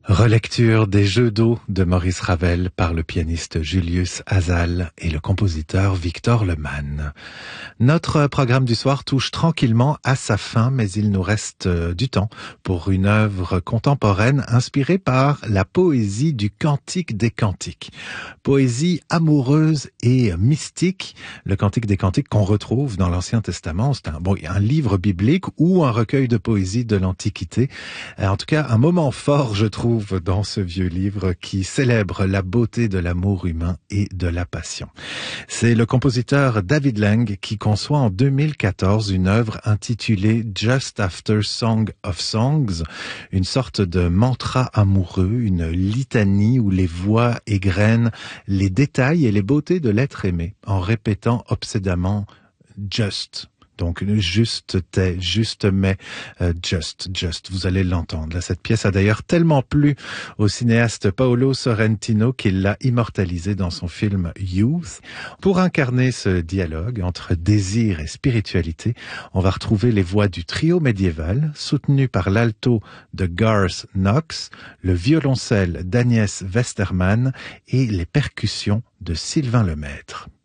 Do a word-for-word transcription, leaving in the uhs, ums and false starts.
Relecture des Jeux d'eau de Maurice Ravel par le pianiste Julius Hazal et le compositeur Victor Lemann. Notre programme du soir touche tranquillement à sa fin, mais il nous reste du temps pour une œuvre contemporaine inspirée par la poésie du Cantique des Cantiques. Poésie amoureuse et mystique. Le Cantique des Cantiques qu'on retrouve dans l'Ancien Testament, c'est un, bon, un livre biblique ou un recueil de poésie de l'Antiquité. En tout cas, un moment fort, je trouve, dans ce vieux livre qui célèbre la beauté de l'amour humain et de la passion. C'est le compositeur David Lang qui conçoit en deux mille quatorze une œuvre intitulée Just After Song of Songs, une sorte de mantra amoureux, une litanie où les voix égrènent les détails et les beautés de l'être aimé en répétant obsédamment Just. Donc, juste t'es, juste mais, euh, just, just, vous allez l'entendre. Là, cette pièce a d'ailleurs tellement plu au cinéaste Paolo Sorrentino qu'il l'a immortalisé dans son film Youth. Pour incarner ce dialogue entre désir et spiritualité, on va retrouver les voix du trio médiéval, soutenu par l'alto de Garth Knox, le violoncelle d'Agnès Westermann et les percussions de Sylvain Lemaître.